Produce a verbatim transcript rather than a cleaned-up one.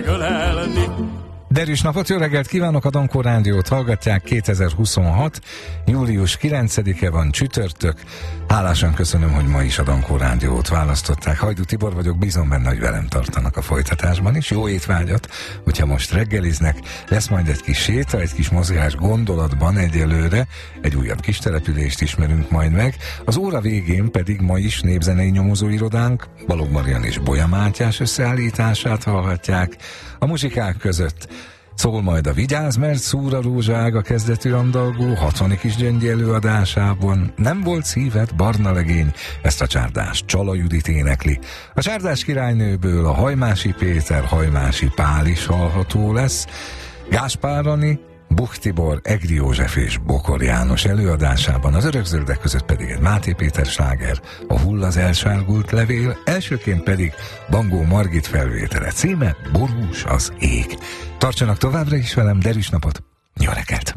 ölelni. Derűs napot, jó reggelt kívánok, a Dankó Rádiót hallgatják, kétezer-huszonhat. július kilencedike van, csütörtök. Hálásan köszönöm, hogy ma is a Dankó Rádiót választották. Hajdú Tibor vagyok, bízom benne, hogy velem tartanak a folytatásban is. Jó étvágyat, hogyha most reggeliznek. Lesz majd egy kis séta, egy kis mozgás gondolatban egyelőre. Egy újabb kis települést ismerünk majd meg. Az óra végén pedig ma is népzenei nyomozóirodánk Balogh Marian és Bolya Mátyás összeállítását hallhatják. A muzsikák között szól majd a Vigyázz, mert szúr a rózság a kezdetű andalgó hatvanik kis gyöngyi előadásában. Nem volt szíved, barna legény, ezt a Csárdás Csala Judit énekli. A Csárdás királynőből a Hajmási Péter, Hajmási Pál is hallható lesz. Gáspár Ani, Buch Tibor, Egri József és Bokor János előadásában, az örökzöldek között pedig egy Máté Péter sláger, a Hull az elsárgult levél, elsőként pedig Bangó Margit felvétele, címe Borús az ég. Tartsanak továbbra is velem, derűs napot, jó reggelt!